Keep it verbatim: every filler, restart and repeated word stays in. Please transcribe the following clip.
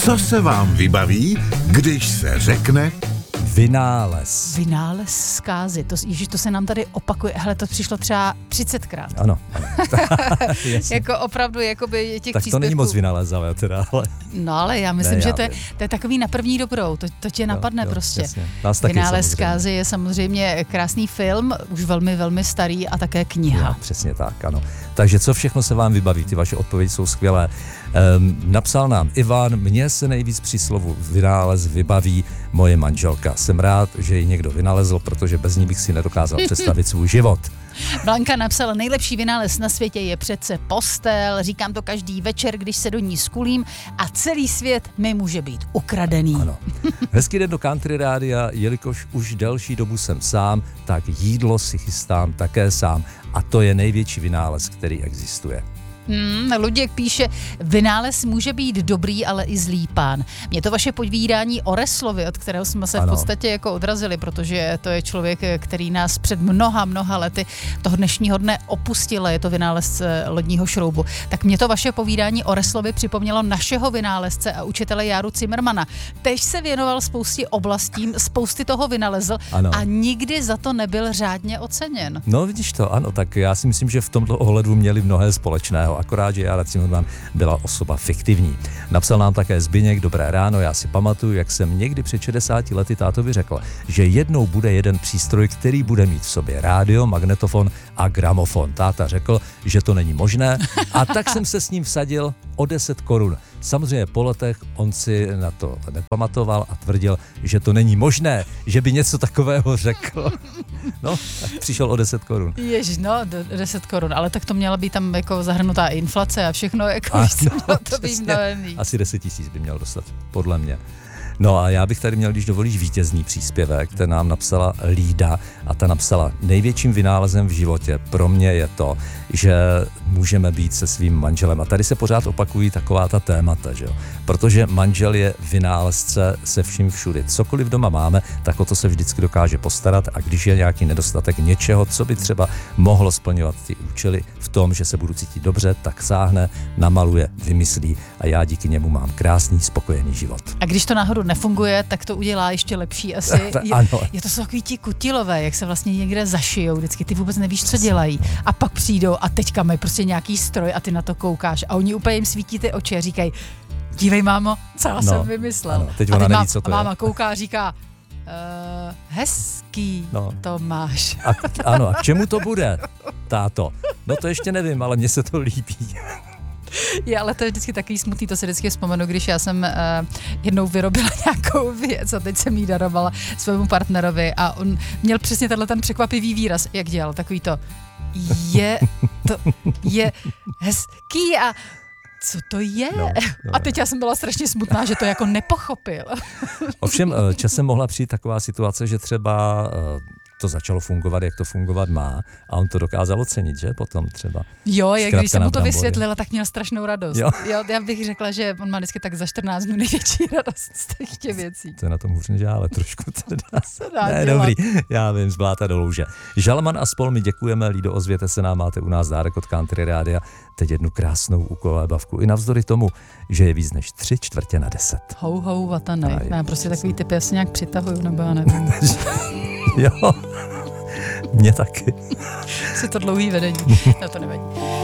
Co se vám vybaví, když se řekne vynález? Vynález zkázy. To, ježiš, to se nám tady opakuje. Hele, to přišlo třeba třicetkrát. Ano. ano. Jako opravdu, jakoby těch tak příspěvků. To není moc vynalézavé teda, ale... No ale já myslím, ne, že já to je, to je takový na první dobrou. To, to tě napadne jo, jo, prostě. Vynález zkázy je samozřejmě krásný film, už velmi, velmi starý a také kniha. Jo, přesně tak, ano. Takže co všechno se vám vybaví? Ty vaše odpovědi jsou skvělé. Um, napsal nám Ivan, mně se nejvíc při slovu vynález vybaví moje manželka. Jsem rád, že ji někdo vynalezl, protože bez ní bych si nedokázal představit svůj život. Blanka napsala, nejlepší vynález na světě je přece postel, říkám to každý večer, když se do ní skulím a celý svět mi může být ukradený. Ano. Hezký den do Country Rádia, jelikož už delší dobu jsem sám, tak jídlo si chystám také sám a to je největší vynález, který existuje. Hmm, Luděk píše, vynález může být dobrý, ale i zlý pán. Mě to vaše povídání o Reslovi, od kterého jsme se ano. v podstatě jako odrazili, protože to je člověk, který nás před mnoha, mnoha lety toho dnešního dne opustil, je to vynálezce lodního šroubu. Tak mě to vaše povídání o Reslovi připomnělo našeho vynálezce a učitele Járu Cimrmana. Tež se věnoval spoustě oblastím, spousty toho vynalezl ano. a nikdy za to nebyl řádně oceněn. No vidíš to, ano, tak já si myslím, že v tomto ohledu měli mnohé společného. Akorát, že Jára Cimrman byla osoba fiktivní. Napsal nám také Zbyněk, dobré ráno, já si pamatuju, jak jsem někdy před šedesáti lety tátovi řekl, že jednou bude jeden přístroj, který bude mít v sobě rádio, magnetofon a gramofon. Táta řekl, že to není možné a tak jsem se s ním vsadil o deset korun. Samozřejmě po letech on si na to nepamatoval a tvrdil, že to není možné, že by něco takového řekl. No, tak přišel o deset korun. Ježiš, no, deset korun, ale tak to měla být tam jako zahrnutá inflace a všechno, jako a, víš, no, to by mnohem víc. Asi deset tisíc by měl dostat, podle mě. No a já bych tady měl, když dovolíš, vítězný příspěvek, který nám napsala Lída a ta napsala, největším vynálezem v životě pro mě je to, že můžeme být se svým manželem. A tady se pořád opakují taková ta témata, že jo? Protože manžel je vynálezce se vším všudy. Cokoliv doma máme, tak o to se vždycky dokáže postarat a když je nějaký nedostatek něčeho, co by třeba mohlo splňovat ty účely v tom, že se budu cítit dobře, tak sáhne, namaluje, vymyslí a já díky němu mám krásný, spokojený život. A když to náhodou nefunguje, tak to udělá ještě lepší asi. Je, ano. je to jsou takový ti kutilové, jak se vlastně někde zašijou, vždycky ty vůbec nevíš, co dělají. A pak přijdou a teďka mají prostě nějaký stroj a ty na to koukáš a oni úplně jim svítí ty oči a říkají, dívej mámo, co já no, jsem vymyslel. Ano, teď ona a neví, má, co to a je. máma kouká a říká, uh, hezký no. to máš. A, ano, a k čemu to bude, táto? No to ještě nevím, ale mně se to líbí. Je, ale to je vždycky takový smutný, to si vždycky vzpomenu, když já jsem uh, jednou vyrobila nějakou věc a teď jsem jí darovala svému partnerovi a on měl přesně tenhle ten překvapivý výraz, jak dělal, takový to je, to je hezký a co to je? No, no. A teď já jsem byla strašně smutná, že to jako nepochopil. Ovšem časem mohla přijít taková situace, že třeba to začalo fungovat, jak to fungovat má a on to dokázal ocenit, že potom třeba. Jo, jak když jsem mu to vysvětlila, tak měl strašnou radost. Jo. Jo, já bych řekla, že on má vždycky tak za čtrnáct dnů největší radost z těch věcí. To je na tom hůř než já, ale trošku teda. Se dá ne, dělat. Dobrý, já vím, z bláta do louže. Žalman a spol, my děkujeme, Lído, ozvěte se nám, máte u nás dárek od Country Rádia, teď jednu krásnou úkolébavku. I navzdory tomu, že je víc než tři čtvrtě na deset. Hou, hou, vatanej. Já prostě takový typy asi nějak přitahuju, nebo já nevím. Jo, mě taky. Si to dlouhý vedení, no to nevadí.